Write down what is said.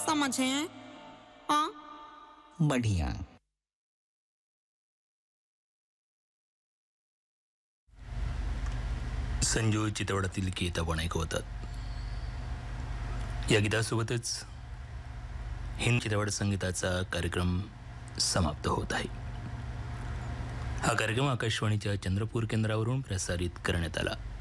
समझे? हाँ बढ़िया. संजू चित्रपटातील गीत आपण ऐकवतात. या गीतासोबतच हिंदी चित्रपट संगीताचा कार्यक्रम समाप्त होत आहे. हा कार्यक्रम आकाशवाणीच्या चंद्रपूर केंद्रावरून प्रसारित करण्यात आला.